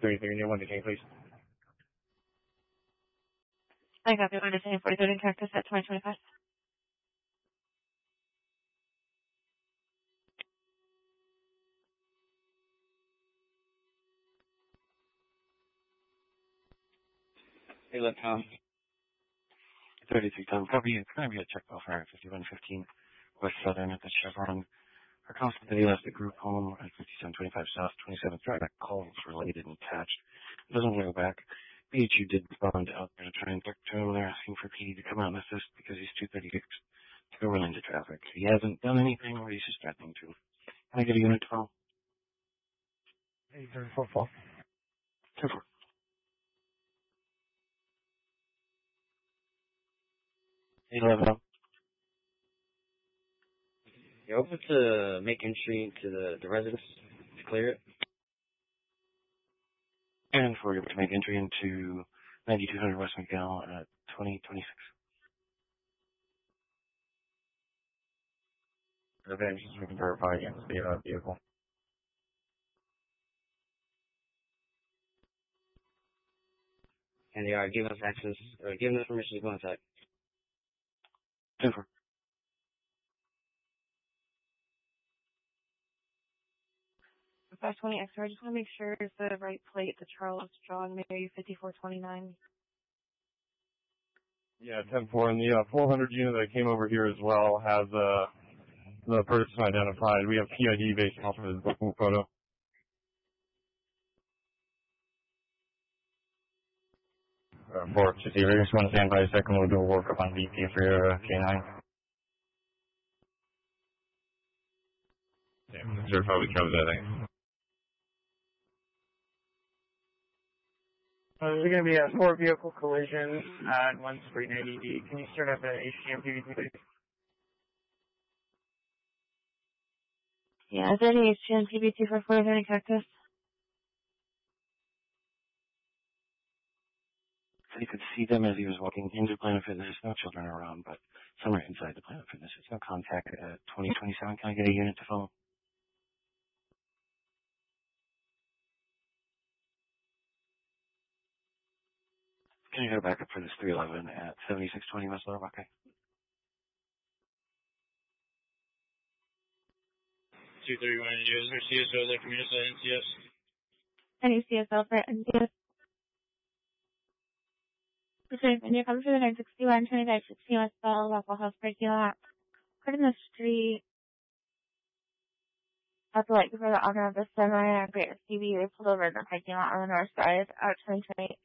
33, near 1 to King, please. I got the 1 to 43rd and Cactus at 2025. Hey, look, Tom. 33 Tom. Copy. It's going to be a check off at 5115 West Southern at the Chevron. Our constant that he left the group home at 5725 South 27th Drive. That call was related and attached. It doesn't want to go back. BHU did respond out there to try and talk to him. They're asking for PD to come out and assist because he's 236 to go run into traffic. He hasn't done anything or he's just threatening to. Can I get a unit to follow? 834 fall. 2-4. Hey, 11. You're open to make entry to the residence to clear it? And for you to make entry into 9200 West McGill at 2026. Okay, just we can verify against the vehicle. And they are giving us access, or giving us permission to go inside. 10-4. The 520 XR, I just want to make sure it's the right plate, the Charles John Mary 5429. Yeah, 10-4, and the 400 unit that came over here as well has the person identified. We have PID based off of his booking photo. For just if you just want to stand by a second, we'll do a workup on VP for your K9. Yeah, sure, probably covers that thing. There's going to be a 4-vehicle collision at 1 Street 80D. Can you start up at HCM PVT, please? Yeah, is there any HGN PB2 for 43rd and Cactus? So you could see them as he was walking into Planet Fitness. No children around, but some are inside the Planet Fitness. It's no contact at 2027. Can I get a unit to follow? Can you go back up for this 311 at 7620 West Lower Buckeye? 231 is there CSO there from your side, NCS? Any CSL for NCS? When you come to the 961, 2560 West Bell, Waffle House parking lot, put in the street, at the light before the honor of the semi, Great SUV, they pulled over in the parking lot on the north side, out 2028.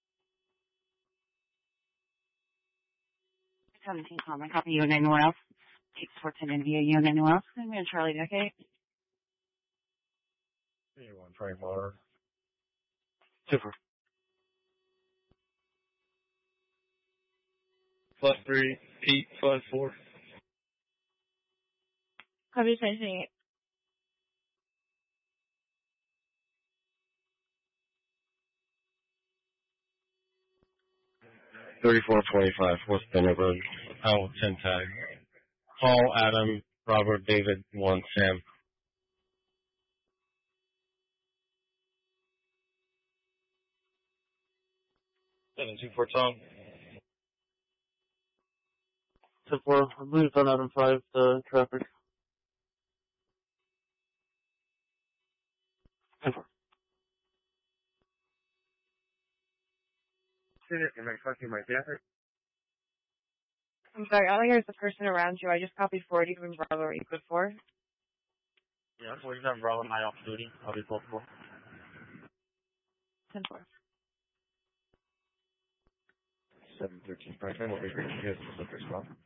17 common copy you and anyone else. Take 14 India, you and anyone else. I'm in Charlie Decade. 124. 2-4. +3, Pete, +4. Copy 2028. $34.25 West Bennett Road. Oh, 10 tag. Paul, Adam, Robert, David, 1 Sam. 724 Tom. 10-4. I believe it's on Adam 5, the traffic. 10-4. I'm sorry, all I hear is the person around you. I just copied 40 from Bravo 8-4. Yeah, we're going to have Bravo and I off duty. I'll be both 4. 10-4. 713 Franklin, what we reached here is the first spot.